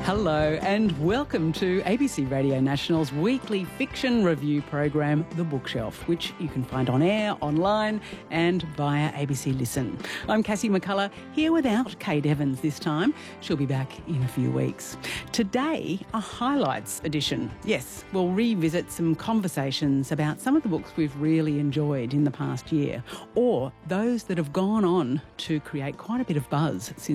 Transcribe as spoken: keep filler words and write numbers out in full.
Hello and welcome to A B C Radio National's weekly fiction review program, The Bookshelf, which you can find on air, online and via A B C Listen. I'm Cassie McCullough, here without Kate Evans this time. She'll be back in a few weeks. Today, a highlights edition. Yes, we'll revisit some conversations about some of the books we've really enjoyed in the past year, or those that have gone on to create quite a bit of buzz since